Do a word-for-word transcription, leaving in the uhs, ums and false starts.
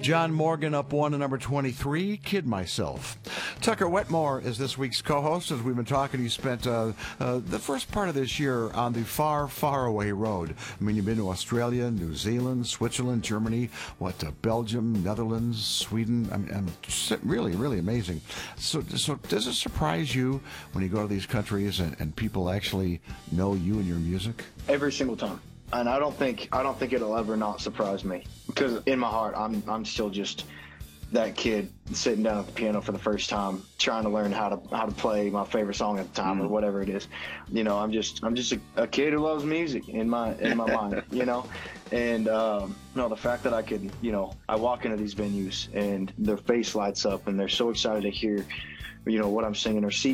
John Morgan up one to number twenty-three, Kid Myself. Tucker Wetmore is this week's co-host. As we've been talking, he spent uh, uh, the first part of this year on the far, far away road. I mean, you've been to Australia, New Zealand, Switzerland, Germany, what, uh, Belgium, Netherlands, Sweden. I mean, um, really, really amazing. So, so does it surprise you when you go to these countries and, and people actually know you and your music? Every single time. And I don't think I don't think it'll ever not surprise me, because in my heart I'm I'm still just that kid sitting down at the piano for the first time, trying to learn how to how to play my favorite song at the time, mm. or whatever it is. You know, I'm just I'm just a, a kid who loves music in my in my mind. You know, and um, you know, the fact that I could, you know, I walk into these venues and their face lights up and they're so excited to hear, you know, what I'm singing or see